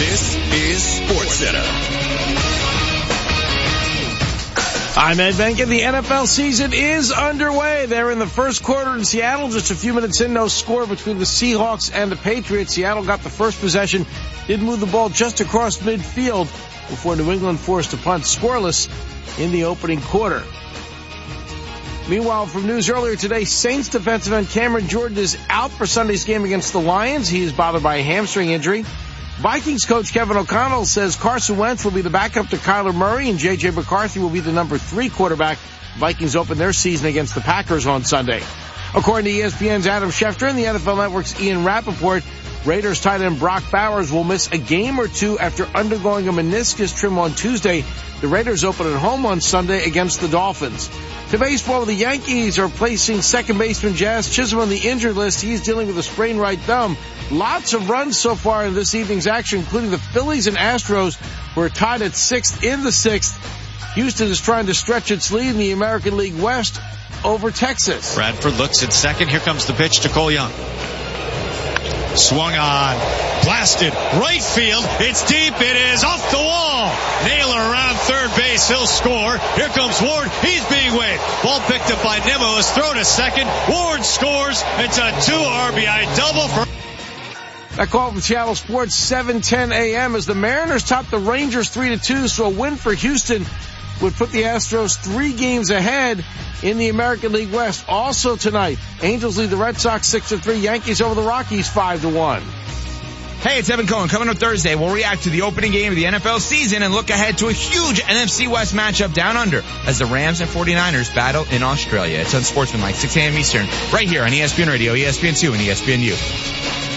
This is SportsCenter. I'm Ed Benkin. The NFL season is underway. They're in the first quarter in Seattle. Just a few minutes in, no score between the Seahawks and the Patriots. Seattle got the first possession, did move the ball just across midfield before New England forced a punt, scoreless in the opening quarter. Meanwhile, from news earlier today, Saints defensive end Cameron Jordan is out for Sunday's game against the Lions. He is bothered by a hamstring injury. Vikings coach Kevin O'Connell says Carson Wentz will be the backup to Kyler Murray and J.J. McCarthy will be the number 3 quarterback. Vikings open their season against the Packers on Sunday. According to ESPN's Adam Schefter and the NFL Network's Ian Rappaport, Raiders tight end Brock Bowers will miss a game or two after undergoing a meniscus trim on Tuesday. The Raiders open at home on Sunday against the Dolphins. To baseball, the Yankees are placing second baseman Jazz Chisholm on the injured list. He's dealing with a sprained right thumb. Lots of runs so far in this evening's action, including the Phillies and Astros, who are tied at 6th in the 6th. Houston is trying to stretch its lead in the American League West over Texas. Bradford looks at second. Here comes the pitch to Cole Young. Swung on, blasted, right field, it's deep, it is off the wall. Naylor around third base, he'll score. Here comes Ward, he's being waved. Ball picked up by Nimmo, is thrown to second. Ward scores, it's a 2 RBI double for... That call from Seattle Sports, 7:10 a.m. as the Mariners top the Rangers 3-2, so a win for Houston would put the Astros 3 games ahead in the American League West. Also tonight, Angels lead the Red Sox 6-3, Yankees over the Rockies 5-1. Hey, it's Evan Cohen. Coming up Thursday, we'll react to the opening game of the NFL season and look ahead to a huge NFC West matchup down under as the Rams and 49ers battle in Australia. It's on Sportsmanlike, 6 a.m. Eastern, right here on ESPN Radio, ESPN2, and ESPNU.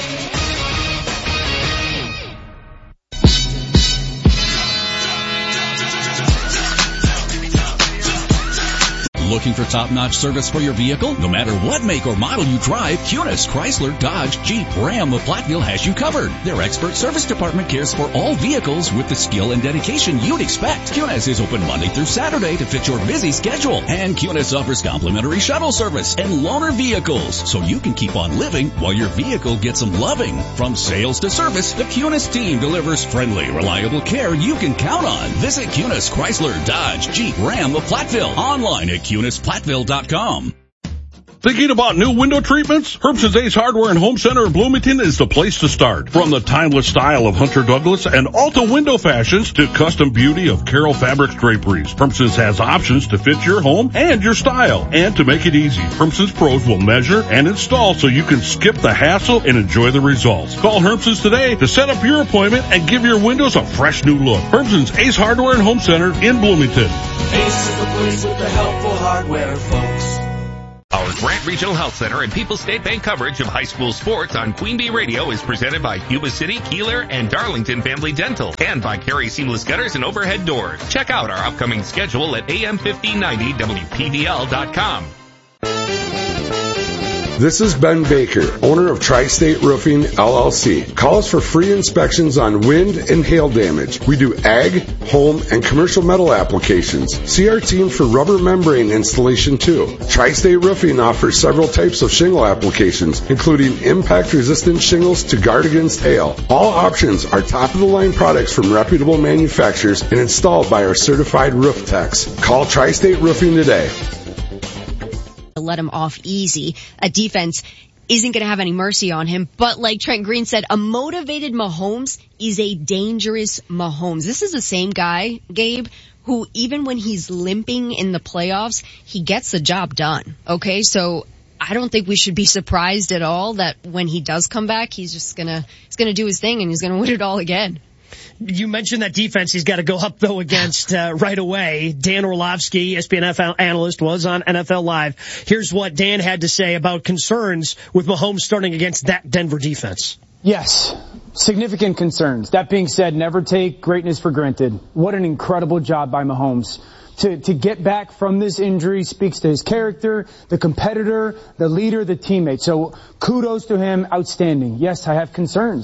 Looking for top-notch service for your vehicle? No matter what make or model you drive, Kunis, Chrysler, Dodge, Jeep, Ram, of Platteville has you covered. Their expert service department cares for all vehicles with the skill and dedication you'd expect. Kunis is open Monday through Saturday to fit your busy schedule. And Kunis offers complimentary shuttle service and loaner vehicles, so you can keep on living while your vehicle gets some loving. From sales to service, the Kunis team delivers friendly, reliable care you can count on. Visit Kunis, Chrysler, Dodge, Jeep, Ram of Platteville. Online at KunisPlatteville.com. Thinking about new window treatments? Herbst's Ace Hardware and Home Center in Bloomington is the place to start. From the timeless style of Hunter Douglas and Alta window fashions to custom beauty of Carroll Fabrics draperies, Herbst's has options to fit your home and your style. And to make it easy, Herbst's pros will measure and install so you can skip the hassle and enjoy the results. Call Herbst's today to set up your appointment and give your windows a fresh new look. Herbst's Ace Hardware and Home Center in Bloomington. Ace is the place with the helpful hardware, folks. Our Grant Regional Health Center and People's State Bank coverage of high school sports on Queen Bee Radio is presented by Yuba City, Keeler, and Darlington Family Dental, and by Carey Seamless Gutters and Overhead Doors. Check out our upcoming schedule at am1590wpdl.com. This is Ben Baker, owner of Tri-State Roofing, LLC. Call us for free inspections on wind and hail damage. We do ag, home, and commercial metal applications. See our team for rubber membrane installation too. Tri-State Roofing offers several types of shingle applications, including impact-resistant shingles to guard against hail. All options are top-of-the-line products from reputable manufacturers and installed by our certified roof techs. Call Tri-State Roofing today. Let him off easy. A defense isn't going to have any mercy on him. But like Trent Green said, a motivated Mahomes is a dangerous Mahomes. This is the same guy, Gabe, who even when he's limping in the playoffs, he gets the job done. Okay, so I don't think we should be surprised at all that when he does come back, he's gonna do his thing and he's gonna win it all again. You mentioned that defense he's got to go up, though, against right away. Dan Orlovsky, ESPN NFL analyst, was on NFL Live. Here's what Dan had to say about concerns with Mahomes starting against that Denver defense. Yes, significant concerns. That being said, never take greatness for granted. What an incredible job by Mahomes. To get back from this injury speaks to his character, the competitor, the leader, the teammate. So kudos to him. Outstanding. Yes, I have concerns.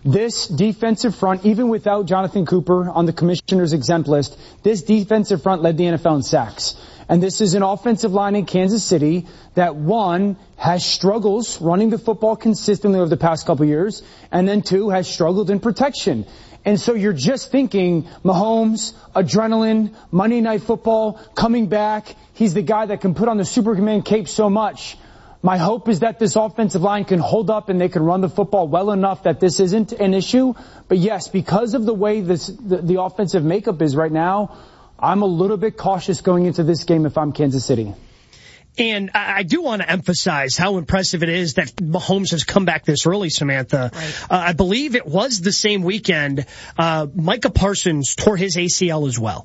This defensive front, even without Jonathan Cooper on the commissioner's exempt list, this defensive front led the NFL in sacks. And this is an offensive line in Kansas City that, one, has struggles running the football consistently over the past couple years, and then two, has struggled in protection. And so you're just thinking Mahomes, adrenaline, Monday Night Football, coming back. He's the guy that can put on the Superman cape so much. My hope is that this offensive line can hold up and they can run the football well enough that this isn't an issue. But yes, because of the way the offensive makeup is right now, I'm a little bit cautious going into this game if I'm Kansas City. And I do want to emphasize how impressive it is that Mahomes has come back this early, Samantha. Right. I believe it was the same weekend, Micah Parsons tore his ACL as well.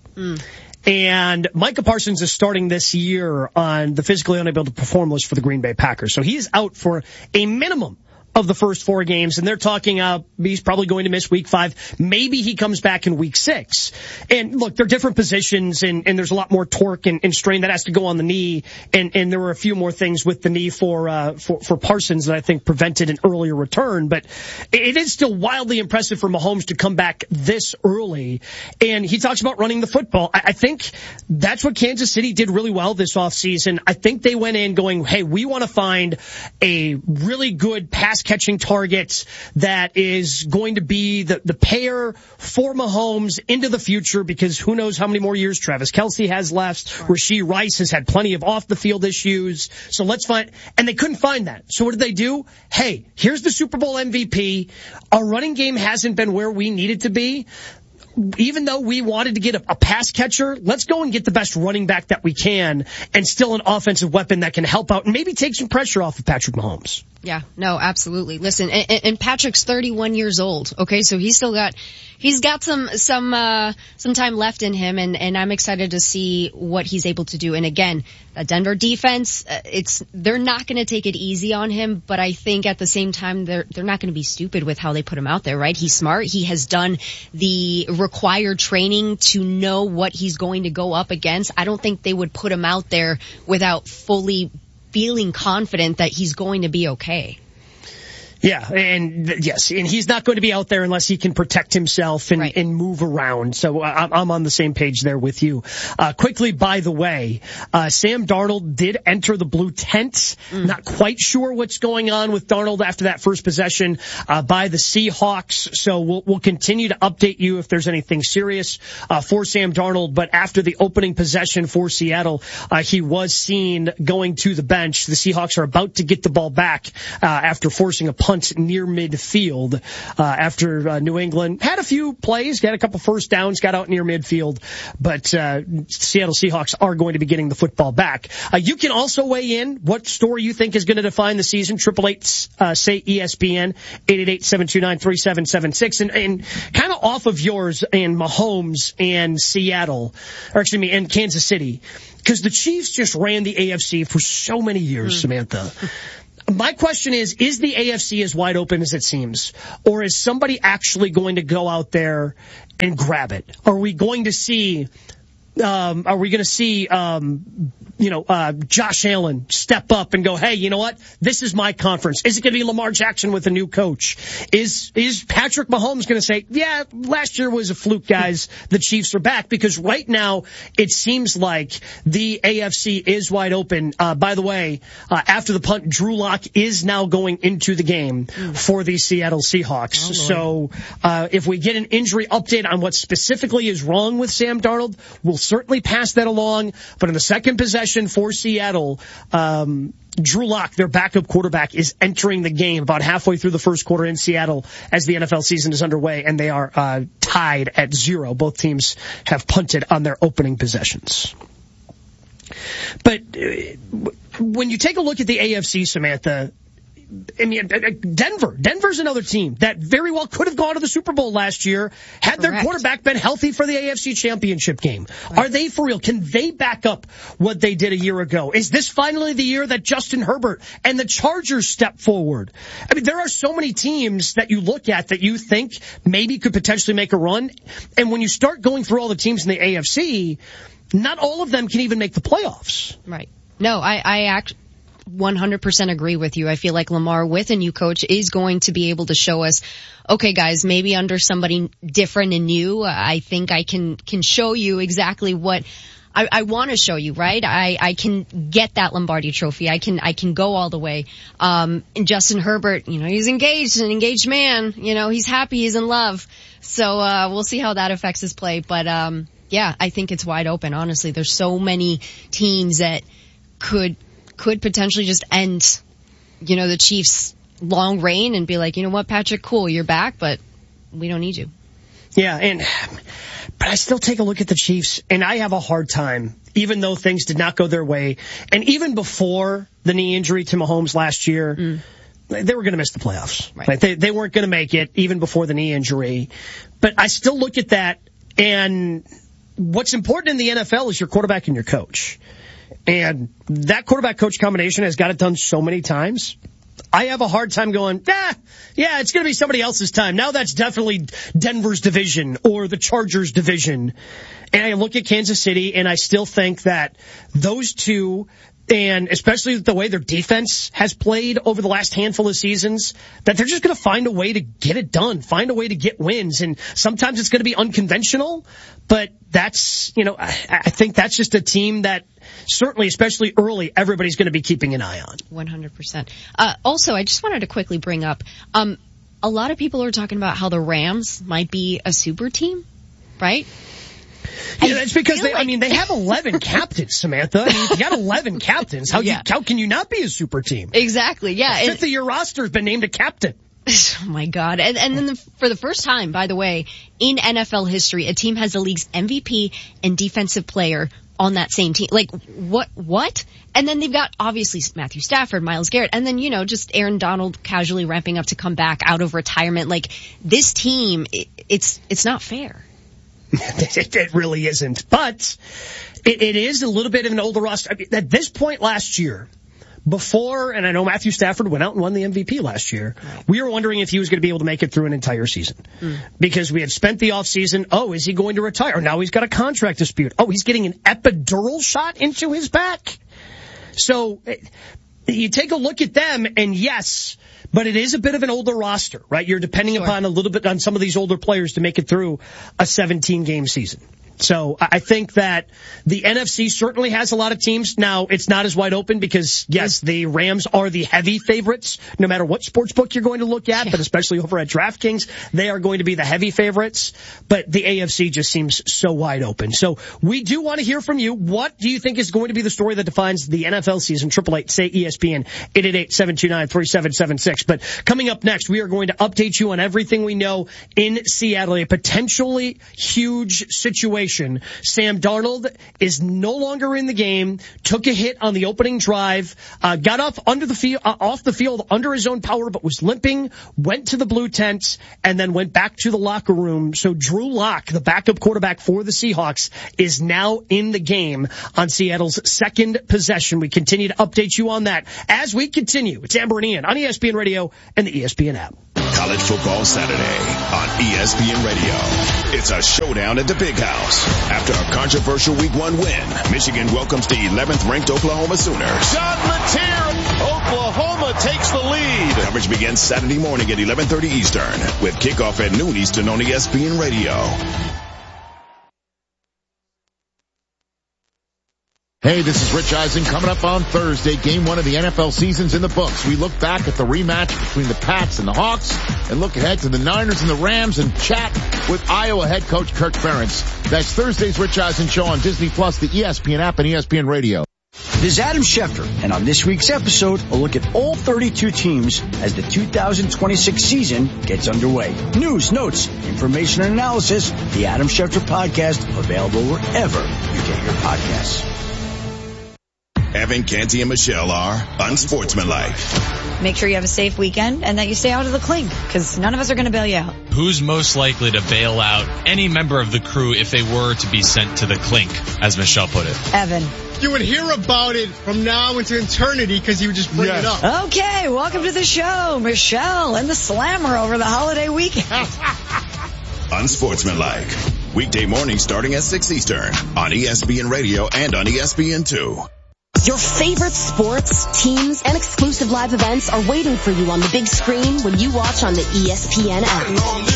And Micah Parsons is starting this year on the physically unable to perform list for the Green Bay Packers. So he's out for a minimum of the first 4 games, and they're talking he's probably going to miss week 5. Maybe he comes back in week 6. And look, they're different positions, and there's a lot more torque and strain that has to go on the knee. And there were a few more things with the knee for Parsons that I think prevented an earlier return. But it is still wildly impressive for Mahomes to come back this early. And he talks about running the football. I think that's what Kansas City did really well this offseason. I think they went in going, hey, we want to find a really good pass catching targets that is going to be the pair for Mahomes into the future, because who knows how many more years Travis Kelce has left. Rashee Rice has had plenty of off the field issues. So let's find, and they couldn't find that. So what did they do? Hey, here's the Super Bowl MVP. Our running game hasn't been where we need it to be. Even though we wanted to get a pass catcher, let's go and get the best running back that we can, and still an offensive weapon that can help out and maybe take some pressure off of Patrick Mahomes. Yeah, no, absolutely. Listen, and Patrick's 31 years old. Okay, so he's got some time left in him, and I'm excited to see what he's able to do. And again, the Denver defense, they're not going to take it easy on him, but I think at the same time they're not going to be stupid with how they put him out there, right? He's smart. He has done the required training to know what he's going to go up against. I don't think they would put him out there without fully feeling confident that he's going to be okay. Yeah, and yes, and he's not going to be out there unless he can protect himself and move around. So I'm on the same page there with you. Quickly, by the way, Sam Darnold did enter the blue tent. Not quite sure what's going on with Darnold after that first possession by the Seahawks. So we'll continue to update you if there's anything serious for Sam Darnold. But after the opening possession for Seattle, he was seen going to the bench. The Seahawks are about to get the ball back after forcing a punt near midfield after New England had a few plays, got a couple first downs, got out near midfield, but Seattle Seahawks are going to be getting the football back. You can also weigh in what story you think is going to define the season. 888-SAY-ESPN, 888-729-3776, and kind of off of yours and Mahomes and Seattle, or excuse me, and Kansas City, because the Chiefs just ran the AFC for so many years, Samantha. My question is the AFC as wide open as it seems? Or is somebody actually going to go out there and grab it? Are we going to see Josh Allen step up and go, hey, you know what? This is my conference. Is it going to be Lamar Jackson with a new coach? Is Patrick Mahomes going to say, yeah, last year was a fluke, guys. The Chiefs are back? Because right now it seems like the AFC is wide open. By the way, after the punt, Drew Lock is now going into the game for the Seattle Seahawks. So if we get an injury update on what specifically is wrong with Sam Darnold, we'll certainly pass that along. But in the second possession for Seattle, Drew Lock, their backup quarterback, is entering the game about halfway through the first quarter in Seattle as the NFL season is underway, and they are tied at 0. Both teams have punted on their opening possessions. But when you take a look at the AFC, Samantha, I mean, Denver's another team that very well could have gone to the Super Bowl last year had their quarterback been healthy for the AFC Championship game. Right. Are they for real? Can they back up what they did a year ago? Is this finally the year that Justin Herbert and the Chargers step forward? I mean, there are so many teams that you look at that you think maybe could potentially make a run. And when you start going through all the teams in the AFC, not all of them can even make the playoffs. Right. No, I 100% agree with you. I feel like Lamar, with a new coach, is going to be able to show us, okay guys, maybe under somebody different and new, I think I can show you exactly what I want to show you, right? I can get that Lombardi trophy. I can go all the way. And Justin Herbert, he's engaged, an engaged man. He's happy, he's in love. So, we'll see how that affects his play. But, yeah, I think it's wide open, honestly. There's so many teams that could potentially just end, the Chiefs' long reign and be like, you know what, Patrick, cool, you're back, but we don't need you. Yeah, but I still take a look at the Chiefs, and I have a hard time, even though things did not go their way. And even before the knee injury to Mahomes last year, they were going to miss the playoffs. Right. Like they weren't going to make it, even before the knee injury. But I still look at that, and what's important in the NFL is your quarterback and your coach. And that quarterback-coach combination has got it done so many times. I have a hard time going, yeah, it's going to be somebody else's time. Now that's definitely Denver's division or the Chargers' division. And I look at Kansas City, and I still think that those two, and especially the way their defense has played over the last handful of seasons, that they're just going to find a way to get it done, find a way to get wins. And sometimes it's going to be unconventional, but that's, I think that's just a team that certainly, especially early, everybody's going to be keeping an eye on. 100%. Also, I just wanted to quickly bring up, a lot of people are talking about how the Rams might be a super team, right? Yeah, it's because they have 11 captains, Samantha. You got 11 captains. How can you not be a super team? Exactly, yeah. A fifth of your roster has been named a captain. Oh my God. And then for the first time, by the way, in NFL history, a team has the league's MVP and defensive player on that same team. Like, what? And then they've got, obviously, Matthew Stafford, Myles Garrett, and then, just Aaron Donald casually ramping up to come back out of retirement. Like, this team, it's not fair. It really isn't. But it is a little bit of an older roster. At this point last year, before, and I know Matthew Stafford went out and won the MVP last year, we were wondering if he was going to be able to make it through an entire season. Because we had spent the offseason, is he going to retire? Now he's got a contract dispute. He's getting an epidural shot into his back. So you take a look at them, and yes, but it is a bit of an older roster, right? You're depending upon a little bit on some of these older players to make it through a 17-game season. So I think that the NFC certainly has a lot of teams. Now, it's not as wide open because, yes, the Rams are the heavy favorites, no matter what sportsbook you're going to look at, but especially over at DraftKings, they are going to be the heavy favorites. But the AFC just seems so wide open. So we do want to hear from you. What do you think is going to be the story that defines the NFL season? 888-SAY-ESPN, 888-729-3776. But coming up next, we are going to update you on everything we know in Seattle, a potentially huge situation. Sam Darnold is no longer in the game, took a hit on the opening drive, got off the field under his own power, but was limping, went to the blue tent, and then went back to the locker room. So Drew Lock, the backup quarterback for the Seahawks, is now in the game on Seattle's second possession. We continue to update you on that as we continue. It's Amber and Ian on ESPN Radio and the ESPN app. College Football Saturday on ESPN Radio. It's a showdown at the Big House. After a controversial Week 1 win, Michigan welcomes the 11th-ranked Oklahoma Sooners. John Mateer, Oklahoma takes the lead. Coverage begins Saturday morning at 11:30 Eastern with kickoff at noon Eastern on ESPN Radio. Hey, this is Rich Eisen. Coming up on Thursday, Game 1 of the NFL season's in the books. We look back at the rematch between the Pats and the Hawks and look ahead to the Niners and the Rams and chat with Iowa head coach Kirk Ferentz. That's Thursday's Rich Eisen Show on Disney+, the ESPN app, and ESPN Radio. This is Adam Schefter, and on this week's episode, a look at all 32 teams as the 2026 season gets underway. News, notes, information, and analysis. The Adam Schefter Podcast, available wherever you get your podcasts. Evan, Canty, and Michelle are unsportsmanlike. Make sure you have a safe weekend and that you stay out of the clink, because none of us are going to bail you out. Who's most likely to bail out any member of the crew if they were to be sent to the clink, as Michelle put it? Evan. You would hear about it from now into eternity because you would just bring it up. Okay, welcome to the show, Michelle and the Slammer over the holiday weekend. Unsportsmanlike. Weekday morning starting at 6 Eastern on ESPN Radio and on ESPN2. Your favorite sports, teams, and exclusive live events are waiting for you on the big screen when you watch on the ESPN app.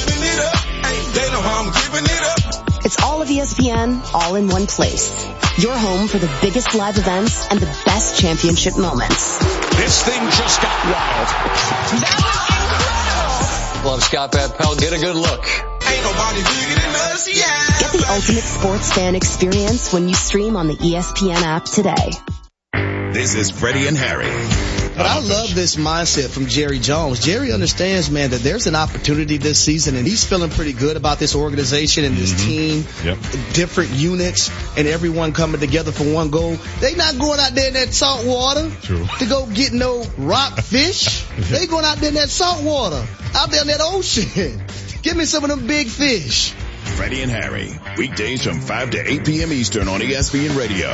It's all of ESPN, all in one place. Your home for the biggest live events and the best championship moments. This thing just got wild. That was incredible. Love Scott Van Pelt. Get a good look. Ain't nobody bigger than us, yeah. Get the ultimate sports fan experience when you stream on the ESPN app today. This is Freddie and Harry. But I love this mindset from Jerry Jones. Jerry understands, man, that there's an opportunity this season, and he's feeling pretty good about this organization and this team, different units, and everyone coming together for one goal. They not going out there in that salt water to go get no rock fish. They going out there in that salt water, out there in that ocean. Give me some of them big fish. Freddie and Harry, weekdays from 5 to 8 p.m. Eastern on ESPN Radio.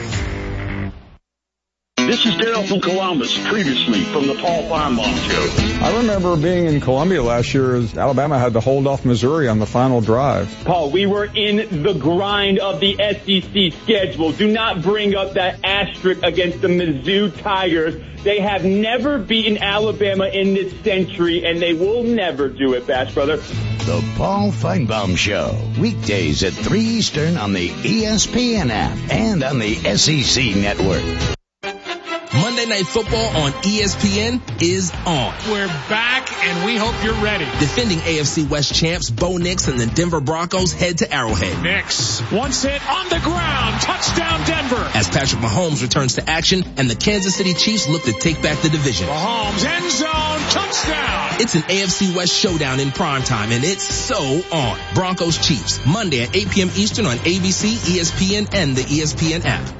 This is Dale from Columbus, previously from the Paul Feinbaum Show. I remember being in Columbia last year as Alabama had to hold off Missouri on the final drive. Paul, we were in the grind of the SEC schedule. Do not bring up that asterisk against the Mizzou Tigers. They have never beaten Alabama in this century, and they will never do it, Bash Brother. The Paul Feinbaum Show, weekdays at 3 Eastern on the ESPN app and on the SEC Network. Monday Night Football on ESPN is on. We're back, and we hope you're ready. Defending AFC West champs Bo Nix and the Denver Broncos head to Arrowhead. Nix, once hit on the ground, touchdown Denver. As Patrick Mahomes returns to action and the Kansas City Chiefs look to take back the division. Mahomes, end zone, touchdown. It's an AFC West showdown in primetime, and it's so on. Broncos Chiefs, Monday at 8 p.m. Eastern on ABC, ESPN, and the ESPN app.